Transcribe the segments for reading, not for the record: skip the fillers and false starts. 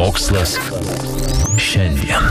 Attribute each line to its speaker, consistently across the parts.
Speaker 1: Mokslas šiandien.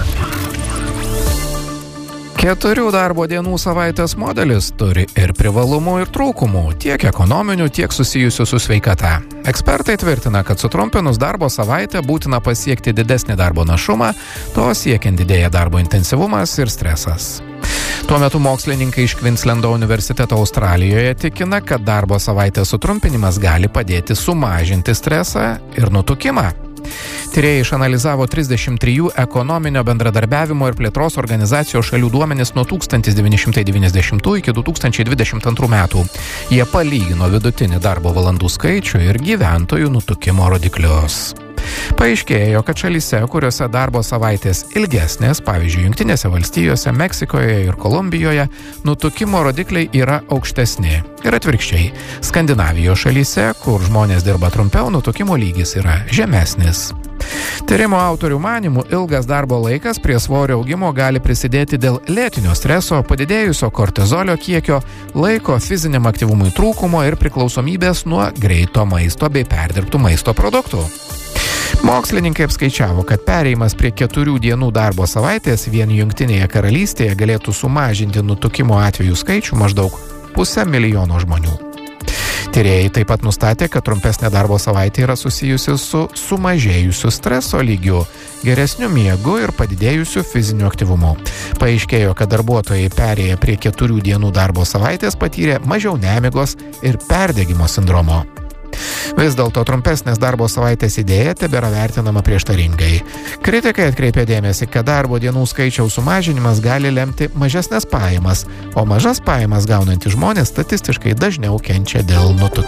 Speaker 2: 4 darbo dienų savaitės modelis turi ir privalumų, ir trūkumų, tiek ekonominių, tiek susijusių su sveikata. Ekspertai tvirtina, kad sutrumpinus darbo savaitę būtina pasiekti didesnį darbo našumą, to siekiant didėja darbo intensyvumas ir stresas. Tuo metu mokslininkai iš Queenslando universiteto Australijoje tikina, kad darbo savaitės sutrumpinimas gali padėti sumažinti stresą ir nutukimą. Tyrėjai išanalizavo 33 ekonominio bendradarbiavimo ir plėtros organizacijos šalių duomenis nuo 1990 iki 2022 metų. Jie palygino vidutinį darbo valandų skaičių ir gyventojų nutukimo rodiklius. Paaiškėjo, kad šalyse, kuriuose darbo savaitės ilgesnės, pavyzdžiui, Jungtinėse valstijose, Meksikoje ir Kolumbijoje, nutukimo rodikliai yra aukštesni. Ir atvirkščiai, Skandinavijos šalyse, kur žmonės dirba trumpiau, nutukimo lygis yra žemesnis. Tyrimo autorių manymų, ilgas darbo laikas prie svorio augimo gali prisidėti dėl lėtinio streso, padidėjusio kortizolio kiekio, laiko fiziniam aktyvumui trūkumo ir priklausomybės nuo greito maisto bei perdirbtų maisto produktų. Mokslininkai apskaičiavo, kad perėjimas prie 4 dienų darbo savaitės vien Jungtinėje karalystėje galėtų sumažinti nutukimo atvejų skaičių maždaug 500 000 žmonių. Tyrėjai taip pat nustatė, kad trumpesnė darbo savaitė yra susijusi su sumažėjusiu streso lygiu, geresniu miegu ir padidėjusiu fiziniu aktyvumu. Paaiškėjo, kad darbuotojai perėję prie 4 dienų darbo savaitės patyrė mažiau nemigos ir perdegimo sindromo. Vis dėlto trumpesnės darbo savaitės idėja tebėra vertinama prieštaringai. Kritikai atkreipė dėmesį, kad darbo dienų skaičiaus sumažinimas gali lemti mažesnės pajamas, o mažas pajamas gaunantys žmonės statistiškai dažniau kenčia dėl nutukimo.